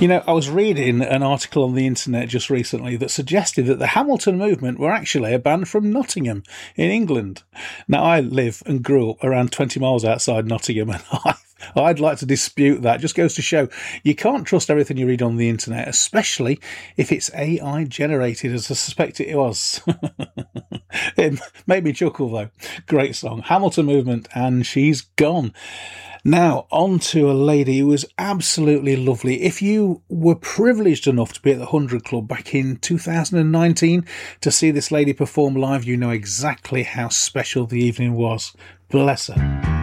I was reading an article on the internet just recently that suggested that the Hamilton movement were actually a band from Nottingham in England. Now, I live and grew up around 20 miles outside Nottingham, and I'd like to dispute that. Just goes to show you can't trust everything you read on the internet, especially if it's AI generated, as I suspect it was. It made me chuckle, though. Great song. Hamilton Movement, and She's Gone. Now, on to a lady who was absolutely lovely. If you were privileged enough to be at the 100 Club back in 2019 to see this lady perform live, you know exactly how special the evening was. Bless her.